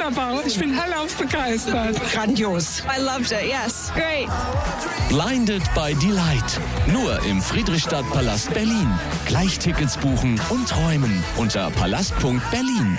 wunderbar. Ich bin hellauf begeistert. Grandios. I loved it, yes. Great. Blinded by Delight. Nur im Friedrichstadtpalast Berlin. Gleich Tickets buchen und träumen unter palast.berlin.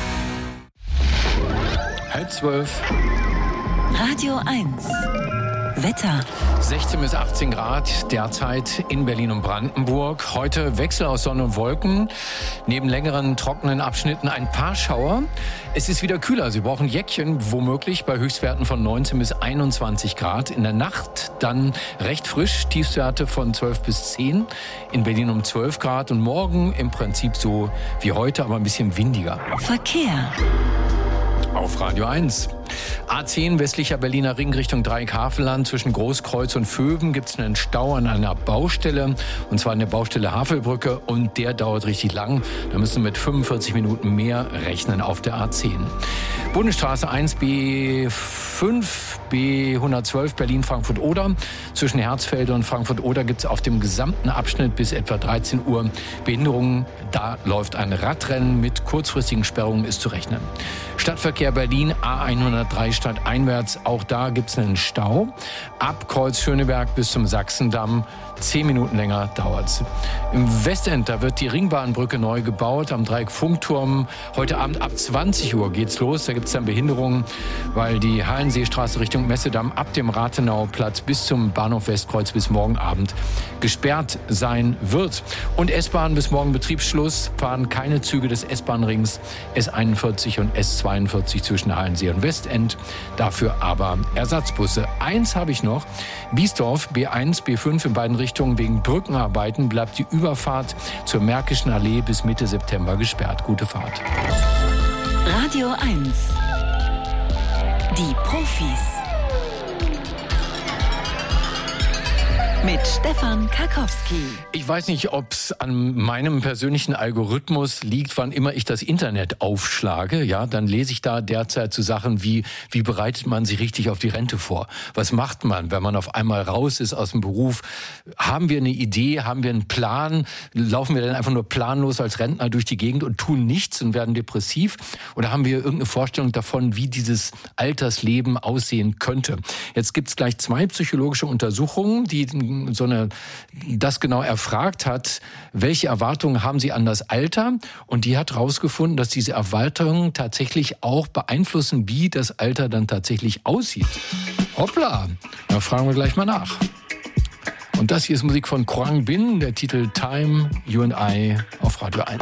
11:30. Radio 1. Wetter. 16 bis 18 Grad derzeit in Berlin und Brandenburg. Heute Wechsel aus Sonne und Wolken. Neben längeren trockenen Abschnitten ein paar Schauer. Es ist wieder kühler. Sie brauchen Jäckchen, womöglich bei Höchstwerten von 19 bis 21 Grad. In der Nacht dann recht frisch. Tiefstwerte von 12 bis 10. In Berlin um 12 Grad. Und morgen im Prinzip so wie heute, aber ein bisschen windiger. Verkehr. Auf Radio 1. A10 westlicher Berliner Ring Richtung Dreieckhavelland. Zwischen Großkreuz und Vöben gibt es einen Stau an einer Baustelle. Und zwar an der Baustelle Havelbrücke. Und der dauert richtig lang. Da müssen wir mit 45 Minuten mehr rechnen auf der A10. Bundesstraße 1 B5, B112 Berlin-Frankfurt-Oder. Zwischen Herzfelde und Frankfurt-Oder gibt es auf dem gesamten Abschnitt bis etwa 13 Uhr Behinderungen. Da läuft ein Radrennen mit kurzfristigen Sperrungen, ist zu rechnen. Stadtverkehr Berlin, A103 stadteinwärts. Auch da gibt es einen Stau. Ab Kreuz Schöneberg bis zum Sachsendamm. 10 Minuten länger dauert's. Im Westend, da wird die Ringbahnbrücke neu gebaut, am Dreieck Funkturm. Heute Abend ab 20 Uhr geht's los. Da gibt's dann Behinderungen, weil die Hallenseestraße Richtung Messedamm ab dem Rathenauplatz bis zum Bahnhof Westkreuz bis morgen Abend gesperrt sein wird. Und S-Bahn bis morgen Betriebsschluss, fahren keine Züge des S-Bahn-Rings S41 und S42 zwischen Hallensee und Westend. Dafür aber Ersatzbusse. Eins habe ich noch. Biesdorf, B1, B5 in beiden Richtungen wegen Brückenarbeiten bleibt die Überfahrt zur Märkischen Allee bis Mitte September gesperrt. Gute Fahrt. Radio 1. Die Profis. Mit Stefan Karkowski. Ich weiß nicht, ob es an meinem persönlichen Algorithmus liegt, wann immer ich das Internet aufschlage. Ja, dann lese ich da derzeit so Sachen wie bereitet man sich richtig auf die Rente vor? Was macht man, wenn man auf einmal raus ist aus dem Beruf? Haben wir eine Idee? Haben wir einen Plan? Laufen wir dann einfach nur planlos als Rentner durch die Gegend und tun nichts und werden depressiv? Oder haben wir irgendeine Vorstellung davon, wie dieses Altersleben aussehen könnte? Jetzt gibt es gleich 2 psychologische Untersuchungen, die das genau erfragt hat, welche Erwartungen haben Sie an das Alter? Und die hat herausgefunden, dass diese Erwartungen tatsächlich auch beeinflussen, wie das Alter dann tatsächlich aussieht. Hoppla, da fragen wir gleich mal nach. Und das hier ist Musik von Quang Bin, der Titel Time, You and I auf Radio 1.